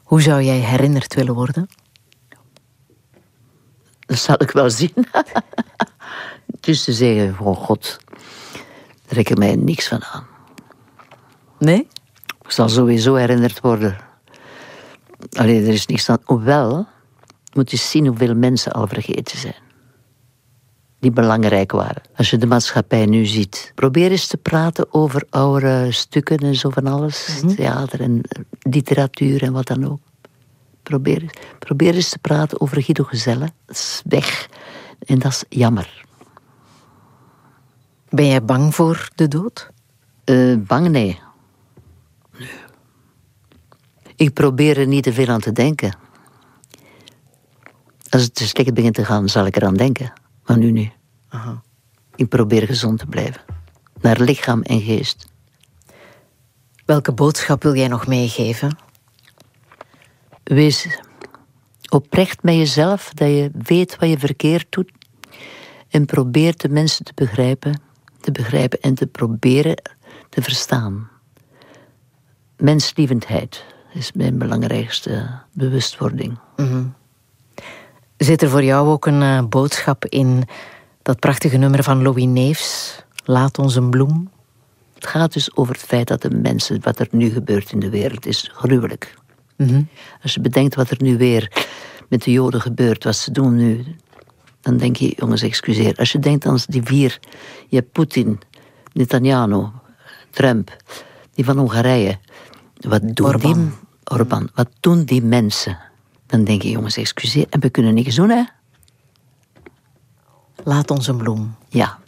Hoe zou jij herinnerd willen worden? Dat zal ik wel zien. Dus te zeggen, oh God, daar trek ik mij niks van aan. Nee? Ik zal sowieso herinnerd worden. Alleen er is niks aan. Hoewel, moet je zien hoeveel mensen al vergeten zijn. Die belangrijk waren. Als je de maatschappij nu ziet. Probeer eens te praten over oude stukken en zo van alles. Theater en literatuur en wat dan ook. Probeer eens te praten over Guido Gezelle. Dat is weg. En dat is jammer. Ben jij bang voor de dood? Bang, nee. Ik probeer er niet te veel aan te denken. Als het te slecht begint te gaan, zal ik eraan denken. Maar nu niet. Aha. Ik probeer gezond te blijven. Naar lichaam en geest. Welke boodschap wil jij nog meegeven? Wees oprecht met jezelf, dat je weet wat je verkeerd doet. En probeer de mensen te begrijpen en te proberen te verstaan. Menslievendheid is mijn belangrijkste bewustwording. Mm-hmm. Zit er voor jou ook een boodschap in dat prachtige nummer van Louis Neefs, Laat ons een bloem? Het gaat dus over het feit dat de mensen, wat er nu gebeurt in de wereld, is gruwelijk. Mm-hmm. Als je bedenkt wat er nu weer met de Joden gebeurt, wat ze doen nu, dan denk je, jongens, excuseer. Als je denkt aan die vier, je hebt Poetin, Netanyahu, Trump, die van Hongarije. Wat doen Orbán, wat doen die mensen? Dan denk je, jongens, excuseer. En we kunnen niks doen, hè? Laat ons een bloem. Ja.